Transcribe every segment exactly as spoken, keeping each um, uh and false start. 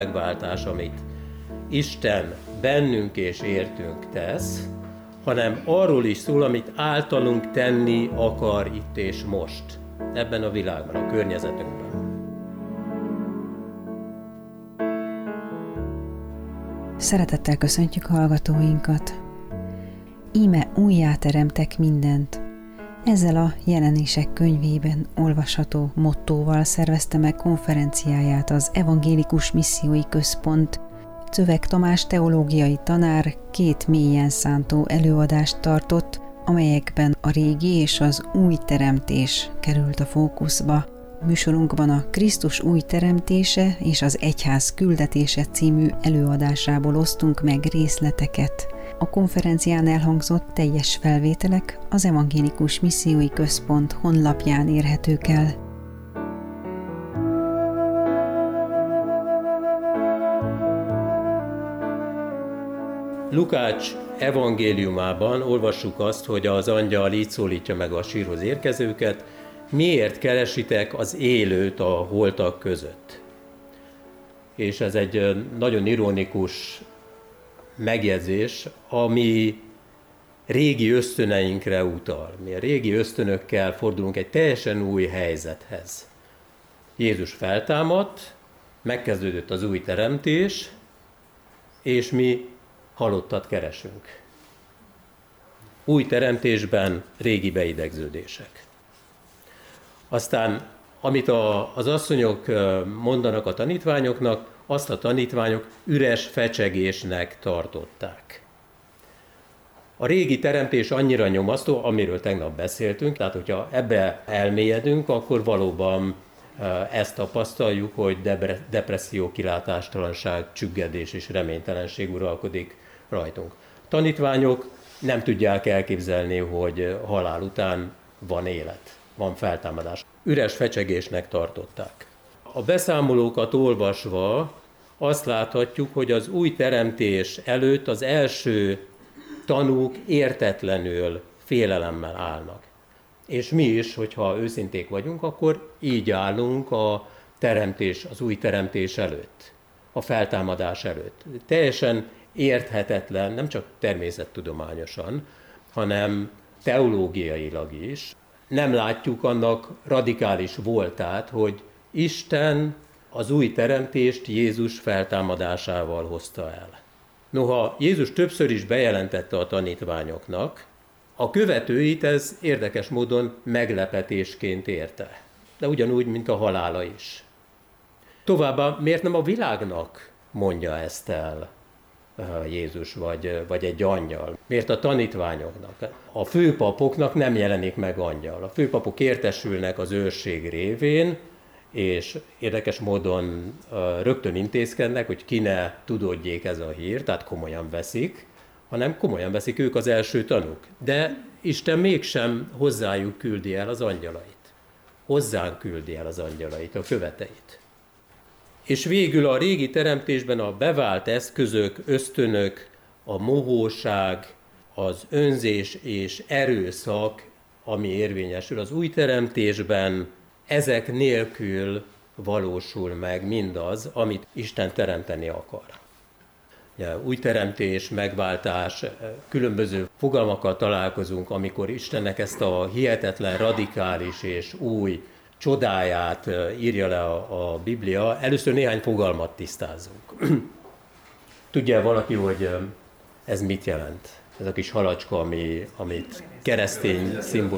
megváltás, amit Isten bennünk és értünk tesz, hanem arról is szól, amit általunk tenni akar itt és most, ebben a világban, a környezetünkben. Szeretettel köszöntjük hallgatóinkat. Íme újjáteremtek mindent. Ezzel a Jelenések könyvében olvasható mottóval szervezte meg konferenciáját az Evangélikus Missziói Központ. Czövek Tamás teológiai tanár két mélyen szántó előadást tartott, amelyekben a régi és az új teremtés került a fókuszba. Műsorunkban a Krisztus új teremtése és az Egyház küldetése című előadásából osztunk meg részleteket. A konferencián elhangzott teljes felvételek az Evangélikus Missziói Központ honlapján érhetők el. Lukács evangéliumában olvassuk azt, hogy az angyal így szólítja meg a sírhoz érkezőket: miért keresitek az élőt a holtak között? És ez egy nagyon ironikus megjegyzés, ami régi ösztöneinkre utal. Mi a régi ösztönökkel fordulunk egy teljesen új helyzethez. Jézus feltámadt, megkezdődött az új teremtés, és mi halottat keresünk. Új teremtésben régi beidegződések. Aztán, amit a, az asszonyok mondanak a tanítványoknak, azt a tanítványok üres fecsegésnek tartották. A régi teremtés annyira nyomasztó, amiről tegnap beszéltünk, tehát hogyha ebbe elmélyedünk, akkor valóban ezt tapasztaljuk, hogy depresszió, kilátástalanság, csüggedés és reménytelenség uralkodik rajtunk. A tanítványok nem tudják elképzelni, hogy halál után van élet, van feltámadás. Üres fecsegésnek tartották. A beszámolókat olvasva azt láthatjuk, hogy az új teremtés előtt az első tanúk értetlenül, félelemmel állnak. És mi is, hogyha őszinték vagyunk, akkor így állunk a teremtés, az új teremtés előtt, a feltámadás előtt. Teljesen érthetetlen, nem csak természettudományosan, hanem teológiailag is. Nem látjuk annak radikális voltát, hogy Isten az új teremtést Jézus feltámadásával hozta el. Noha Jézus többször is bejelentette a tanítványoknak, a követőit ez érdekes módon meglepetésként érte, de ugyanúgy, mint a halála is. Továbbá miért nem a világnak mondja ezt el Jézus, vagy, vagy egy angyal? Miért a tanítványoknak? A főpapoknak nem jelenik meg angyal. A főpapok értesülnek az őrség révén, és érdekes módon rögtön intézkednek, hogy ki ne tudódjék ez a hír, tehát komolyan veszik, hanem komolyan veszik ők az első tanúk. De Isten mégsem hozzájuk küldi el az angyalait. Hozzánk küldi el az angyalait, a követeit. És végül a régi teremtésben a bevált eszközök, ösztönök, a mohóság, az önzés és erőszak, ami érvényesül az új teremtésben, ezek nélkül valósul meg mindaz, amit Isten teremteni akar. Új teremtés, megváltás, különböző fogalmakkal találkozunk, amikor Istennek ezt a hihetetlen, radikális és új csodáját írja le a, a Biblia. Először néhány fogalmat tisztázunk. Tudja valaki, hogy ez mit jelent? Ez a kis halacska, ami, amit keresztény szimbol.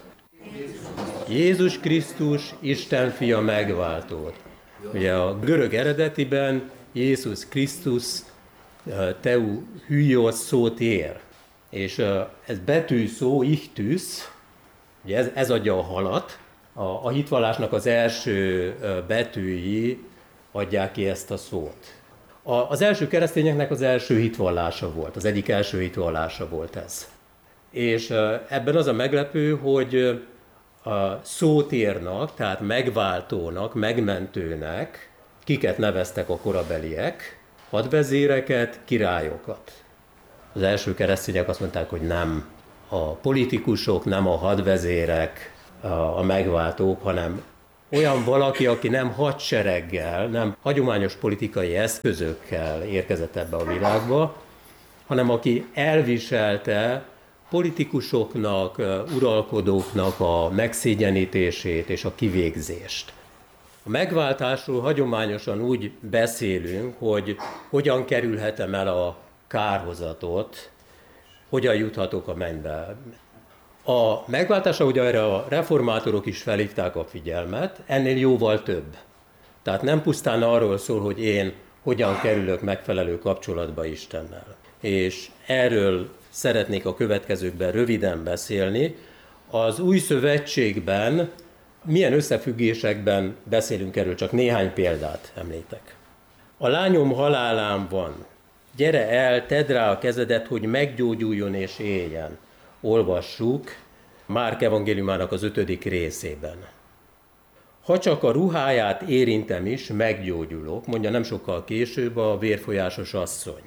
Jézus Krisztus, Isten fia megváltót. Ugye a görög eredetiben Jézus Krisztus teu hülyos szót ér. És ez betű szó, ichtűsz, ugye ez, ez adja a halat. A, a hitvallásnak az első betűi adják ki ezt a szót. A, az első keresztényeknek az első hitvallása volt, az egyik első hitvallása volt ez. És ebben az a meglepő, hogy a szótérnak, tehát megváltónak, megmentőnek kiket neveztek a korabeliek? Hadvezéreket, királyokat. Az első keresztények azt mondták, hogy nem a politikusok, nem a hadvezérek, a megváltók, hanem olyan valaki, aki nem hadsereggel, nem hagyományos politikai eszközökkel érkezett ebbe a világba, hanem aki elviselte politikusoknak, uralkodóknak a megszégyenítését és a kivégzést. A megváltásról hagyományosan úgy beszélünk, hogy hogyan kerülhetem el a kárhozatot, hogyan juthatok a mennybe. A megváltás, ahogy erre a reformátorok is felhívták a figyelmet, ennél jóval több. Tehát nem pusztán arról szól, hogy én hogyan kerülök megfelelő kapcsolatba Istennel. És erről szeretnék a következőkben röviden beszélni. Az Új Szövetségben milyen összefüggésekben beszélünk erről, csak néhány példát említek. A lányom halálán van. Gyere el, tedd rá a kezedet, hogy meggyógyuljon és éljen. Olvassuk Márk evangéliumának az ötödik részében. Ha csak a ruháját érintem is, meggyógyulok, mondja nem sokkal később a vérfolyásos asszony.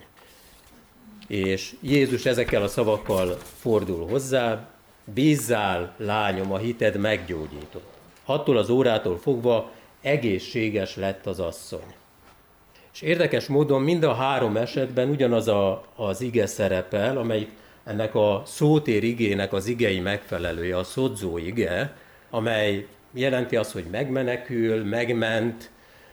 És Jézus ezekkel a szavakkal fordul hozzá, bízzál, lányom, a hited meggyógyított. Attól az órától fogva egészséges lett az asszony. És érdekes módon mind a három esetben ugyanaz a, az ige szerepel, amely ennek a szótér igének az igei megfelelője, a szodzó ige, amely jelenti azt, hogy megmenekül, megment,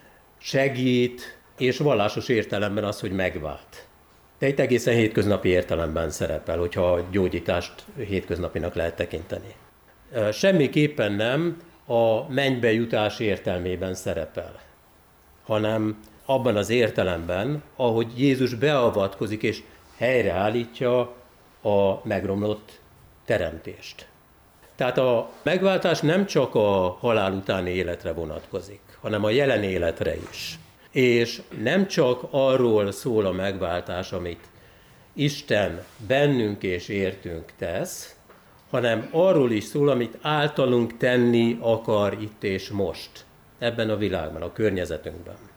segít, és vallásos értelemben az, hogy megvált. De itt egészen hétköznapi értelemben szerepel, hogyha a gyógyítást hétköznapinak lehet tekinteni. Semmiképpen nem a mennybe jutás értelmében szerepel, hanem abban az értelemben, ahogy Jézus beavatkozik és helyreállítja a megromlott teremtést. Tehát a megváltás nem csak a halál utáni életre vonatkozik, hanem a jelen életre is. És nem csak arról szól a megváltás, amit Isten bennünk és értünk tesz, hanem arról is szól, amit általunk tenni akar itt és most, ebben a világban, a környezetünkben.